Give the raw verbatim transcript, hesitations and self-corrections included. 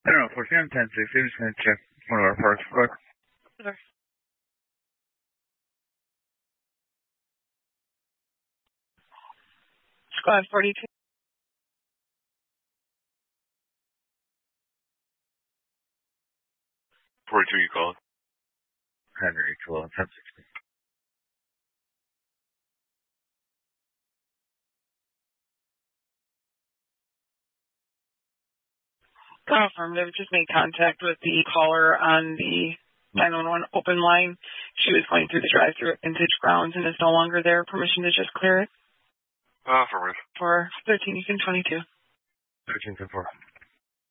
I don't know, fourteen ten sixty. I'm just going to check one of our parts real quick. Sure. Squad forty-two. forty-two, you called? Henry, twelve, ten sixty. Affirmative. Just made contact with the caller on the nine one one open line. She was going through the drive-thru at Vintage Grounds and is no longer there. Permission to just clear it? Uh, affirmative. For thirteen, you can twenty-two. thirteen ten four.